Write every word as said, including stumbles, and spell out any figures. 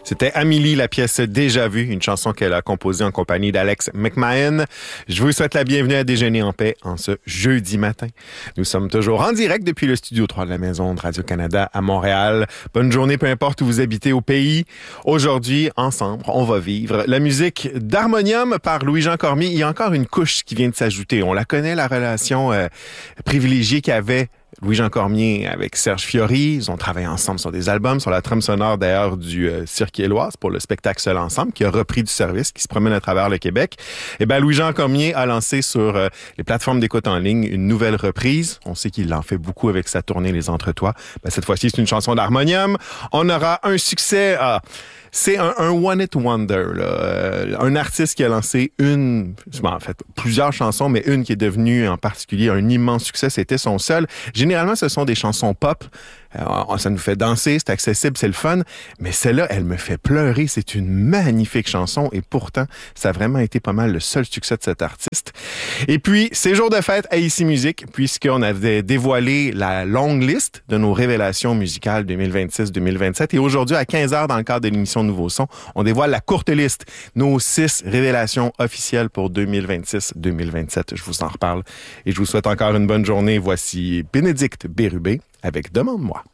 C'était Amélie, la pièce Déjà Vu, une chanson qu'elle a composée en compagnie d'Alex McMahon. Je vous souhaite la bienvenue à Déjeuner en paix en ce jeudi matin. Nous sommes toujours en direct depuis le studio trois de la Maison de Radio-Canada à Montréal. Bonne journée, peu importe où vous habitez au pays. Aujourd'hui, ensemble, on va vivre la musique d'Harmonium par Louis-Jean Cormier. Il y a encore une couche qui vient de s'ajouter. On la connaît, la relation euh, privilégiée qu'avait Louis-Jean Cormier avec Serge Fiori. Ils ont travaillé ensemble sur des albums, sur la trame sonore d'ailleurs du euh, Cirque Éloise pour le spectacle Seul Ensemble, qui a repris du service, qui se promène à travers le Québec. Et ben Louis-Jean Cormier a lancé sur euh, les plateformes d'écoute en ligne une nouvelle reprise. On sait qu'il en fait beaucoup avec sa tournée Les Entretois. Ben, cette fois-ci, c'est une chanson d'Harmonium. On aura un succès à... C'est un, un one hit wonder, là. Euh, un artiste qui a lancé une, en fait, plusieurs chansons, mais une qui est devenue en particulier un immense succès, c'était son seul. Généralement, ce sont des chansons pop. Euh, ça nous fait danser, c'est accessible, c'est le fun. Mais celle-là, elle me fait pleurer. C'est une magnifique chanson et pourtant, ça a vraiment été pas mal le seul succès de cet artiste. Et puis, c'est jour de fête à Ici Musique, puisqu'on avait dévoilé la longue liste de nos révélations musicales deux mille vingt-six deux mille vingt-sept. Et aujourd'hui, à quinze heures, dans le cadre de l'émission Nouveau Son, on dévoile la courte liste, nos six révélations officielles pour deux mille vingt-six deux mille vingt-sept. Je vous en reparle et je vous souhaite encore une bonne journée. Voici Bénédicte Bérubé avec Demande-moi.